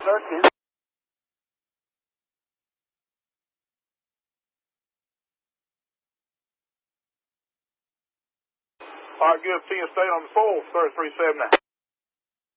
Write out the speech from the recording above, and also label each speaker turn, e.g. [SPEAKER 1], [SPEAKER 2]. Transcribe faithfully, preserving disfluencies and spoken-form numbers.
[SPEAKER 1] thirteen.
[SPEAKER 2] All right, good. See you. Stay on the full, thirty-three seventy.